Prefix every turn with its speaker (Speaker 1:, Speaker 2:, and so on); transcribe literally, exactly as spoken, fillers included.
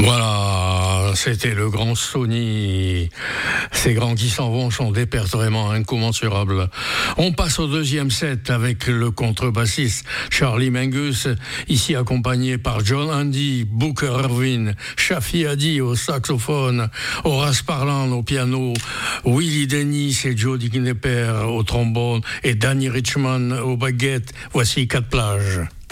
Speaker 1: Voilà, c'était le grand Sony. Ces grands qui s'en vont sont des pertes vraiment incommensurables. On passe au deuxième set avec le contrebassiste Charlie Mingus, ici accompagné par John Handy, Booker Ervin, Shafi Hadi au saxophone, Horace Parlan au piano, Willie Dennis et Jody Knepper au trombone et Danny Richmond au baguette. Voici quatre plages.